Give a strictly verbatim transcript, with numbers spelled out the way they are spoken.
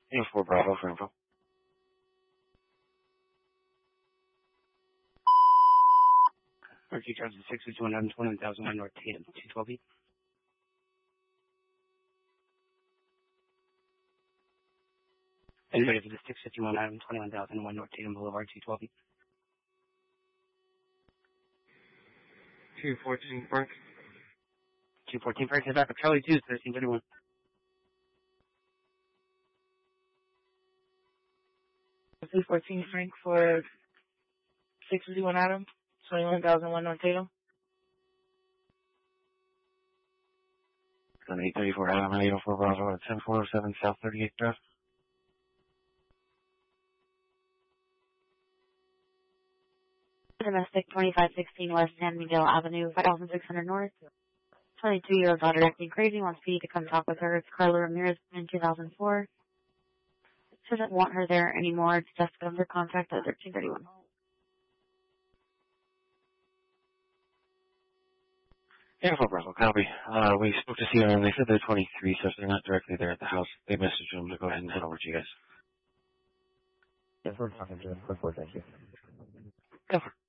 Yeah, four Bravo for info. Archie charges six fifty one hundred twenty one thousand one North Tatum two twelve feet. Anybody for the six fifty one hundred twenty one thousand one North Tatum Boulevard two twelve feet. Two fourteen Frank. Two fourteen Frank is back up Charlie two thirteen thirty one. two fourteen Frank for six fifty one Adam, twenty-one thousand one North Tatum. eight thirty-four Adam, eight oh four Bravo at ten four oh seven South thirty-eighth Drive. Domestic twenty-five sixteen West San Miguel Avenue, five thousand six hundred North. twenty-two-year-old daughter acting crazy, wants P D to come talk with her. It's Carla Ramirez in two thousand four. She doesn't want her there anymore. It's Jessica under contact at thirteen thirty-one. Yeah, for Bravo, copy. Uh, we spoke to C R M. They said they're twenty-three, so if they're not directly there at the house, they messaged them to go ahead and head over to you guys. Yes, we're talking to them. Quick word, thank you. Go for it.